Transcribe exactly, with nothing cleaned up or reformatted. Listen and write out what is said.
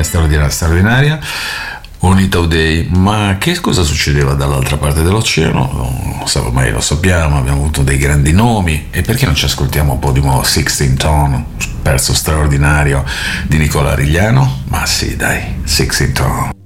straordinaria, straordinaria. Bonita Day, ma che cosa succedeva dall'altra parte dell'oceano? Non so, ormai lo sappiamo, abbiamo avuto dei grandi nomi, e perché non ci ascoltiamo un po' di nuovo sixteen Tone, pezzo straordinario di Nicola Rigliano? Ma sì, dai, sixteen Tone.